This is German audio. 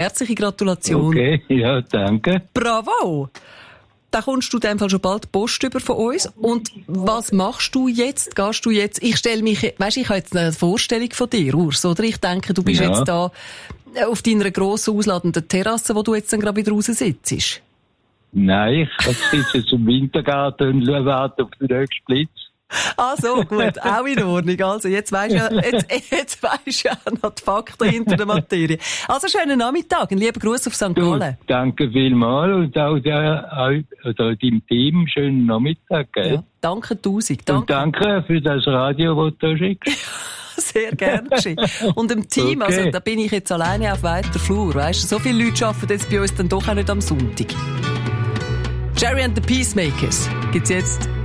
Herzliche Gratulation. Okay, ja, danke. Bravo! Da kommst du in dem Fall schon bald Post über von uns. Und was machst du jetzt? Gehst du jetzt? Ich stelle mich, weisst, ich habe jetzt eine Vorstellung von dir, Urs, oder? Ich denke, du bist jetzt da auf deiner grossen, ausladenden Terrasse, wo du jetzt dann gerade wieder raus sitzt. Nein, ich sitze zum Wintergarten und warte auf den nächsten Blitz. Ah, so, gut. Auch in Ordnung. Also, jetzt weisst ja, jetzt weisst ja noch die Fakten hinter der Materie. Also, schönen Nachmittag. Einen lieben Gruß auf St. Gallen. Danke vielmals und auch deinem Team. Schönen Nachmittag, gell? Ja, danke 1000. Und danke für das Radio, das du schickst. Sehr gerne geschehen. Und im Team, Okay. also, da bin ich jetzt alleine auf weiter Flur, weisst du? So viele Leute arbeiten jetzt bei uns dann doch auch nicht am Sonntag. Jerry and the Peacemakers gibt's jetzt